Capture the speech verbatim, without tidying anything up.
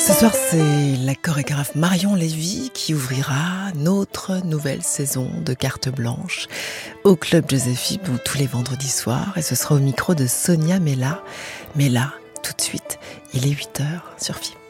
Ce soir, c'est la chorégraphe Marion Lévy qui ouvrira notre nouvelle saison de Carte Blanche au Club Joséphine, tous les vendredis soirs. Et ce sera au micro de Sonia Mella. Mais là, tout de suite, il est huit heures sur F I P.